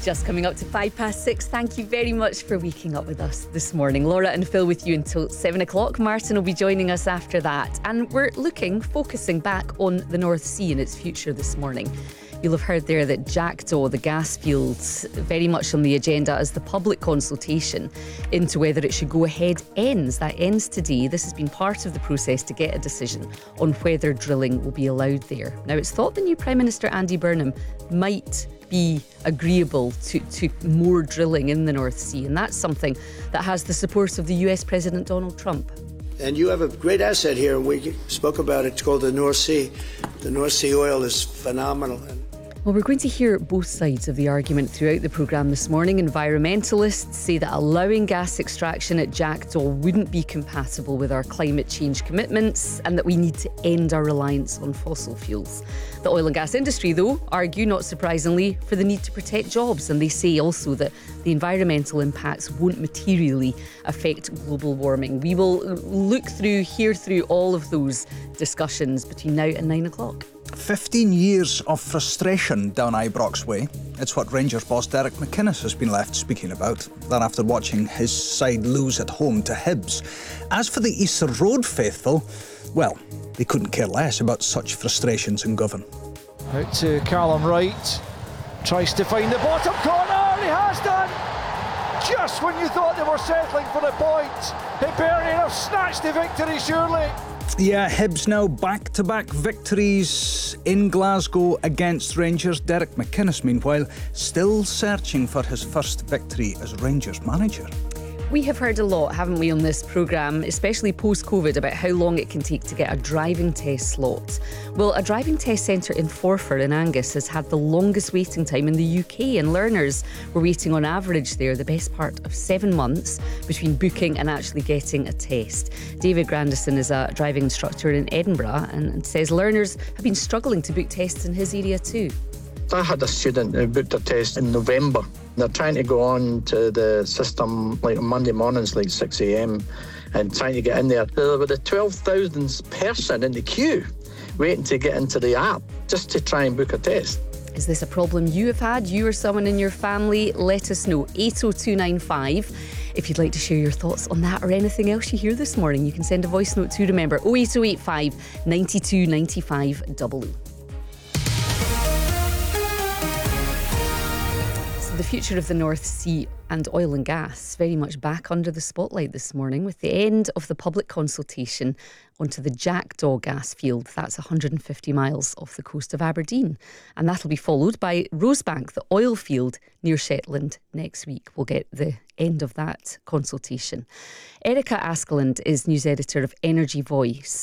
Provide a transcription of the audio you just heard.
Just coming up to 6:05. Thank you very much for waking up with us this morning. Laura and Phil with you until 7 o'clock. Martin will be joining us after that. And we're focusing back on the North Sea and its future this morning. You'll have heard there that Jackdaw, the gas fields, very much on the agenda as the public consultation into whether it should go ahead ends. That ends today. This has been part of the process to get a decision on whether drilling will be allowed there. Now, it's thought the new Prime Minister Andy Burnham might be agreeable to more drilling in the North Sea, and that's something that has the support of the US President Donald Trump. And you have a great asset here, and we spoke about it. It's called the North Sea. The North Sea oil is phenomenal. Well, we're going to hear both sides of the argument throughout the programme this morning. Environmentalists say that allowing gas extraction at Jackdaw wouldn't be compatible with our climate change commitments and that we need to end our reliance on fossil fuels. The oil and gas industry, though, argue, not surprisingly, for the need to protect jobs, and they say also that the environmental impacts won't materially affect global warming. We will hear through all of those discussions between now and 9 o'clock. 15 years of frustration down Ibrox Way. It's what Rangers boss Derek McInnes has been left speaking about. That after watching his side lose at home to Hibs. As for the Easter Road faithful, well, they couldn't care less about such frustrations in Govan. Out to Callum Wright. Tries to find the bottom corner. He has done! Just when you thought they were settling for the point, Hibernian have snatched the victory, surely. Yeah, Hibs now back-to-back victories in Glasgow against Rangers. Derek McInnes, meanwhile, still searching for his first victory as Rangers manager. We have heard a lot, haven't we, on this programme, especially post-COVID, about how long it can take to get a driving test slot. Well, a driving test centre in Forfar in Angus has had the longest waiting time in the UK, and learners were waiting on average there the best part of 7 months between booking and actually getting a test. David Grandison is a driving instructor in Edinburgh and says learners have been struggling to book tests in his area too. I had a student who booked a test in November. They're trying to go on to the system like on Monday mornings, like 6 a.m, and trying to get in there. There were the 12,000th person in the queue waiting to get into the app just to try and book a test. Is this a problem you have had, you or someone in your family? Let us know. 80295. If you'd like to share your thoughts on that or anything else you hear this morning, you can send a voice note to, remember, 08085 92 95 00. The future of the North Sea and oil and gas very much back under the spotlight this morning with the end of the public consultation onto the Jackdaw gas field. That's 150 miles off the coast of Aberdeen. And that'll be followed by Rosebank, the oil field near Shetland, next week. We'll get the end of that consultation. Erica Askeladd is news editor of Energy Voice.